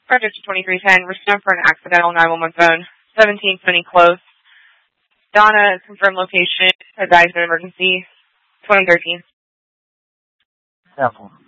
Project 2310, respond for an accidental 911 phone. 17 Finney Close. Donna, confirmed location, advised an emergency. 2013. Apple.